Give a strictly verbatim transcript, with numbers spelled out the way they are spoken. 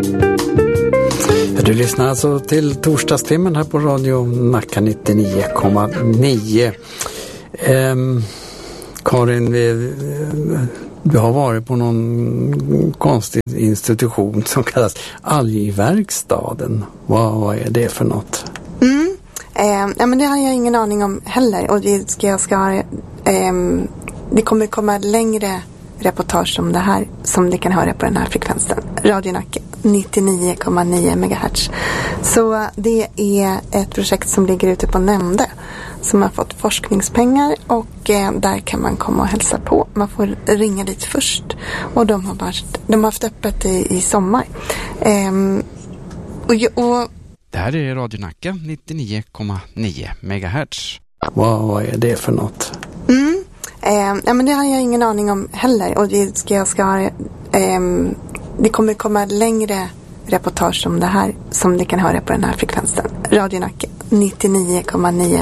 Du lyssnar alltså till torsdagstimmen här på Radio Nacka nittionio komma nio. Um, Karin, vi, du har varit på någon konstig institution som kallas Algverkstaden. Vad, vad är det för något? Mm. Eh, ja, men det har jag ingen aning om heller. Och det, ska, jag ska, eh, det kommer komma längre reportage om det här som ni kan höra på den här frekvensen. Radio Nacka nittionio komma nio megahertz. Så det är ett projekt som ligger ute på Nämnde som har fått forskningspengar och eh, där kan man komma och hälsa på. Man får ringa dit först och de har, varit, de har haft öppet i, i sommar. Ehm, och, och Det här är Radio Nacka nittionio komma nio megahertz. Vad, vad är det för något? Mm. Eh, ja, men det har jag ingen aning om heller. Och det, ska, jag ska, eh, det kommer komma längre reportage om det här som ni kan höra på den här frekvensen. Radio Nacka nittionio komma nio